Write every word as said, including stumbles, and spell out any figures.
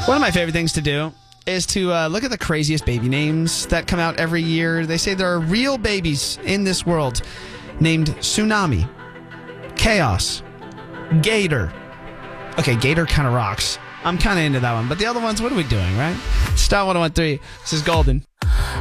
One of my favorite things to do is to uh, look at the craziest baby names that come out every year. They say there are real babies in this world named Tsunami, Chaos, Gator. Okay, Gator kind of rocks. I'm kind of into that one. But the other ones, what are we doing, right? Star one oh one three. This is Golden.